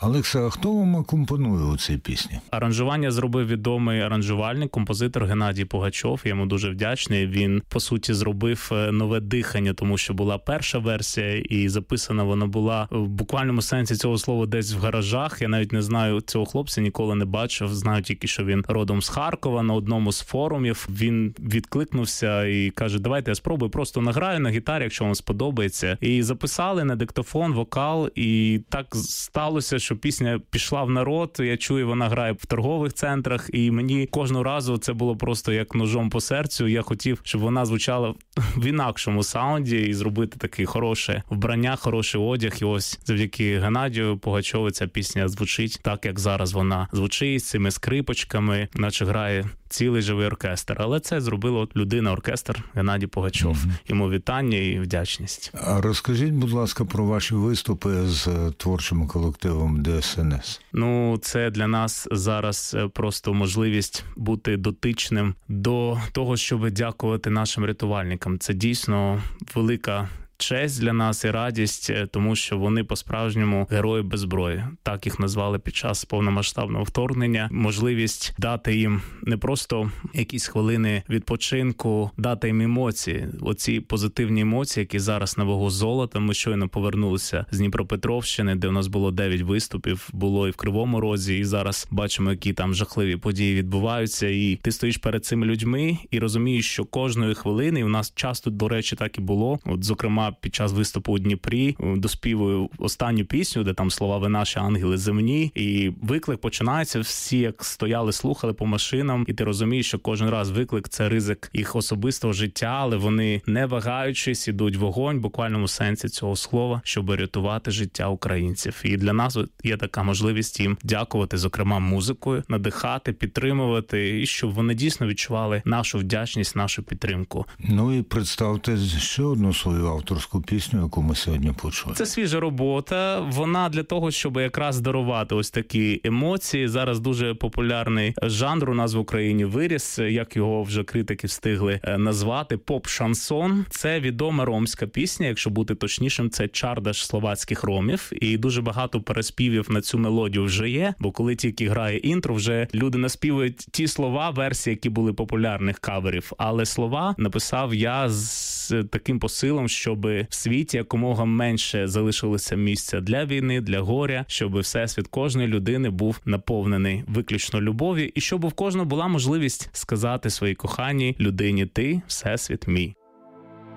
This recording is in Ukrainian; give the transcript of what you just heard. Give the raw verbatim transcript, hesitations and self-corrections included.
Олекса, а хто вам акомпонує у цій пісні? Аранжування зробив відомий аранжувальник, композитор Геннадій Пугачов. Я йому дуже вдячний. Він, по суті, зробив нове дихання, тому що була перша версія, і записана вона була в буквальному сенсі цього слова десь в гаражах. Я навіть не знаю цього хлопця, ніколи не бачив. Знаю тільки, що він родом з Харкова. На одному з форумів він відкликнувся і каже, давайте я спробую, просто награю на гітарі, якщо вам сподобається. І записали на диктофон, вокал, і так сталося, що пісня пішла в народ. Я чую, вона грає в торгових центрах, і мені кожного разу це було просто як ножом по серцю. Я хотів, щоб вона звучала в інакшому саунді і зробити таке хороше вбрання, хороший одяг. І ось завдяки Геннадію Пугачову ця пісня звучить так, як зараз вона звучить, з цими скрипочками, наче грає цілий живий оркестр. Але це зробила людина-оркестр Геннадій Пугачов. Mm-hmm. Йому вітання і вдячність. А розкажіть, будь ласка, про ваші виступи з творчим колективом Д С Н С. Ну, це для нас зараз просто можливість бути дотичним до того, щоб дякувати нашим рятувальникам. Це дійсно велика честь для нас і радість, тому що вони по-справжньому герої без зброї. Так їх назвали під час повномасштабного вторгнення. Можливість дати їм не просто якісь хвилини відпочинку, дати їм емоції. Оці позитивні емоції, які зараз на вагу золота. Ми щойно повернулися з Дніпропетровщини, де у нас було дев'ять виступів, було і в Кривому Розі, і зараз бачимо, які там жахливі події відбуваються. І ти стоїш перед цими людьми і розумієш, що кожної хвилини, і у нас часто, до речі, так і було. От, зокрема, під час виступу у Дніпрі доспівую останню пісню, де там слова «Ви наші ангели земні», і виклик починається, всі як стояли, слухали по машинам, і ти розумієш, що кожен раз виклик – це ризик їх особистого життя, але вони, не вагаючись, ідуть в вогонь, в буквальному сенсі цього слова, щоб рятувати життя українців. І для нас є така можливість їм дякувати, зокрема, музикою, надихати, підтримувати, і щоб вони дійсно відчували нашу вдячність, нашу підтримку. Ну і представте ще одну свою авторську пісню, яку ми сьогодні почули. Це свіжа робота. Вона для того, щоб якраз дарувати ось такі емоції. Зараз дуже популярний жанр у нас в Україні виріс, як його вже критики встигли назвати, поп-шансон. Це відома ромська пісня, якщо бути точнішим, це чардаш словацьких ромів. І дуже багато переспівів на цю мелодію вже є, бо коли тільки грає інтро, вже люди наспівують ті слова, версії, які були популярних каверів. Але слова написав я з таким посилом, щоб в світі якомога менше залишилося місця для війни, для горя, щоб всесвіт кожної людини був наповнений виключно любов'ю, і щоб у кожного була можливість сказати своїй коханій людині: ти – всесвіт мій.